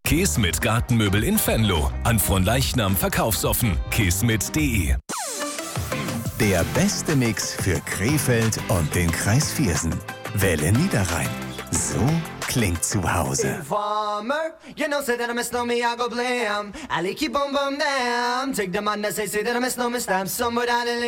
Kismet Gartenmöbel in Venlo. An Fronleichnam verkaufsoffen. kismet.de. Der beste Mix für Krefeld und den Kreis Viersen. Welle Niederrhein. So klingt zu Hause. Informer, you know, say that I miss no me, I go blam. I keep on bum down. Take the man that say that I miss no me, stamp somewhere down in